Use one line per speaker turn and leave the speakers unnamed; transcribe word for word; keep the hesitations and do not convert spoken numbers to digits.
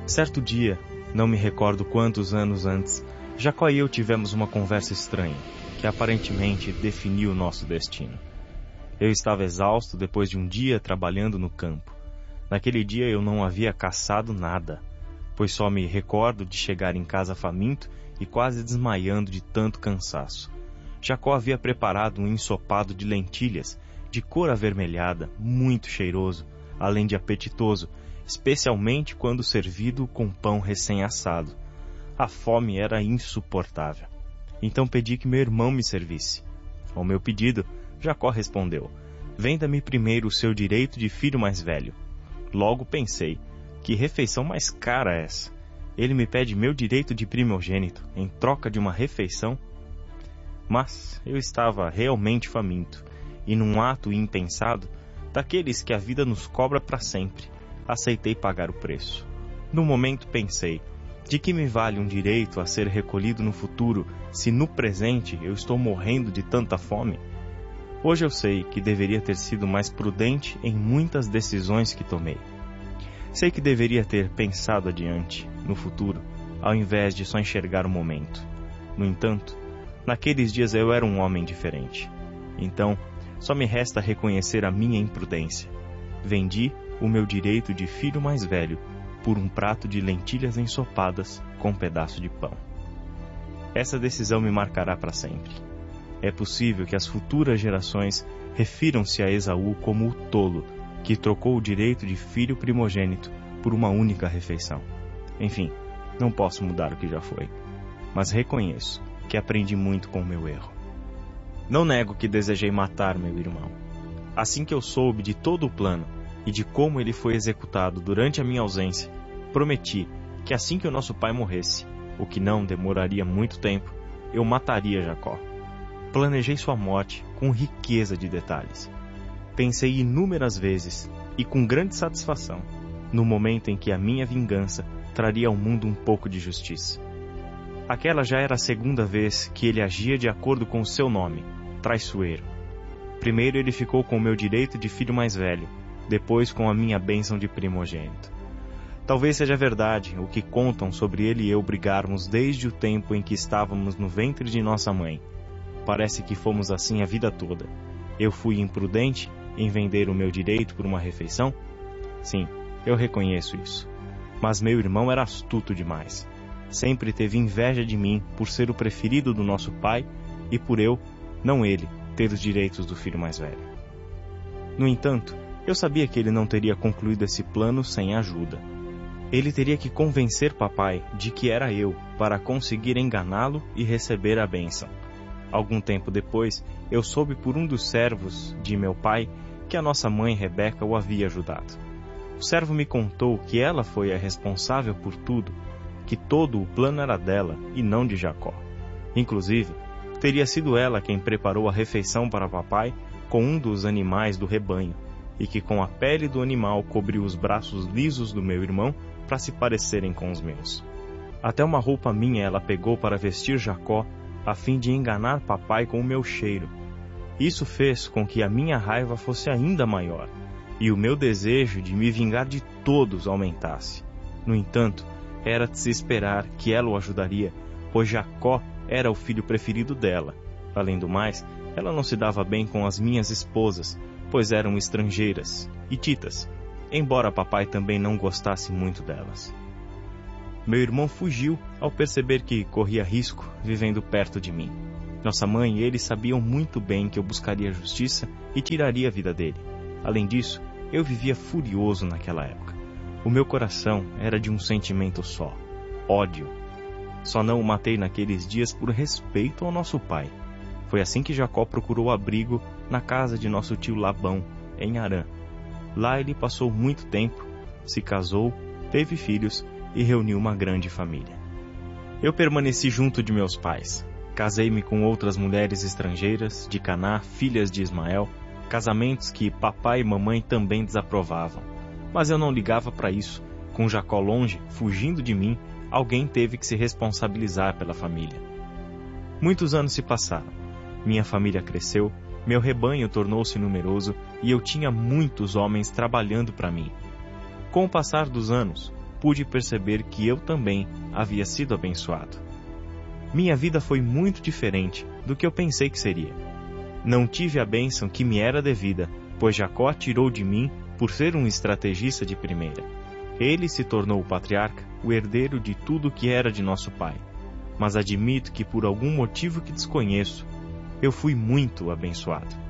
Certo dia, não me recordo quantos anos antes, Jacó e eu tivemos uma conversa estranha, que aparentemente definiu o nosso destino. Eu estava exausto depois de um dia trabalhando no campo. Naquele dia eu não havia caçado nada, pois só me recordo de chegar em casa faminto e quase desmaiando de tanto cansaço. Jacó havia preparado um ensopado de lentilhas, de cor avermelhada, muito cheiroso, além de apetitoso, especialmente quando servido com pão recém-assado. A fome era insuportável. Então pedi que meu irmão me servisse. Ao meu pedido, Jacó respondeu: "Venda-me primeiro o seu direito de filho mais velho." Logo pensei: que refeição mais cara é essa? Ele me pede meu direito de primogênito em troca de uma refeição? Mas eu estava realmente faminto, e num ato impensado, daqueles que a vida nos cobra para sempre, aceitei pagar o preço. No momento pensei: de que me vale um direito a ser recolhido no futuro, se no presente eu estou morrendo de tanta fome? Hoje eu sei que deveria ter sido mais prudente em muitas decisões que tomei. Sei que deveria ter pensado adiante, no futuro, ao invés de só enxergar o momento. No entanto, naqueles dias eu era um homem diferente. Então, só me resta reconhecer a minha imprudência. Vendi o meu direito de filho mais velho por um prato de lentilhas ensopadas com um pedaço de pão. Essa decisão me marcará para sempre. É possível que as futuras gerações refiram-se a Esaú como o tolo que trocou o direito de filho primogênito por uma única refeição. Enfim, não posso mudar o que já foi, mas reconheço que aprendi muito com o meu erro. Não nego que desejei matar meu irmão. Assim que eu soube de todo o plano e de como ele foi executado durante a minha ausência, prometi que assim que o nosso pai morresse, o que não demoraria muito tempo, eu mataria Jacó. Planejei sua morte com riqueza de detalhes. Pensei inúmeras vezes, e com grande satisfação, no momento em que a minha vingança traria ao mundo um pouco de justiça. Aquela já era a segunda vez que ele agia de acordo com o seu nome, traiçoeiro. Primeiro ele ficou com o meu direito de filho mais velho, depois com a minha bênção de primogênito. Talvez seja verdade o que contam sobre ele e eu brigarmos desde o tempo em que estávamos no ventre de nossa mãe. Parece que fomos assim a vida toda. Eu fui imprudente em vender o meu direito por uma refeição? Sim, eu reconheço isso. Mas meu irmão era astuto demais. Sempre teve inveja de mim por ser o preferido do nosso pai e por eu, não ele, ter os direitos do filho mais velho. No entanto, eu sabia que ele não teria concluído esse plano sem ajuda. Ele teria que convencer papai de que era eu para conseguir enganá-lo e receber a bênção. Algum tempo depois, eu soube por um dos servos de meu pai que a nossa mãe Rebeca o havia ajudado. O servo me contou que ela foi a responsável por tudo, que todo o plano era dela e não de Jacó. Inclusive, teria sido ela quem preparou a refeição para papai com um dos animais do rebanho, e que com a pele do animal cobriu os braços lisos do meu irmão para se parecerem com os meus. Até uma roupa minha ela pegou para vestir Jacó, a fim de enganar papai com o meu cheiro. Isso fez com que a minha raiva fosse ainda maior, e o meu desejo de me vingar de todos aumentasse. No entanto, era de se esperar que ela o ajudaria, pois Jacó era o filho preferido dela. Além do mais, ela não se dava bem com as minhas esposas, pois eram estrangeiras, hititas, embora papai também não gostasse muito delas. Meu irmão fugiu ao perceber que corria risco vivendo perto de mim. Nossa mãe e ele sabiam muito bem que eu buscaria justiça e tiraria a vida dele. Além disso, eu vivia furioso naquela época. O meu coração era de um sentimento só: ódio. Só não o matei naqueles dias por respeito ao nosso pai. Foi assim que Jacó procurou abrigo na casa de nosso tio Labão, em Harã. Lá ele passou muito tempo, se casou, teve filhos e reuniu uma grande família. Eu permaneci junto de meus pais. Casei-me com outras mulheres estrangeiras, de Caná, filhas de Ismael, casamentos que papai e mamãe também desaprovavam. Mas eu não ligava para isso. Com Jacó longe, fugindo de mim, alguém teve que se responsabilizar pela família. Muitos anos se passaram. Minha família cresceu, meu rebanho tornou-se numeroso e eu tinha muitos homens trabalhando para mim. Com o passar dos anos, pude perceber que eu também havia sido abençoado. Minha vida foi muito diferente do que eu pensei que seria. Não tive a bênção que me era devida, pois Jacó tirou de mim por ser um estrategista de primeira. Ele se tornou o patriarca, o herdeiro de tudo que era de nosso pai. Mas admito que por algum motivo que desconheço, eu fui muito abençoado.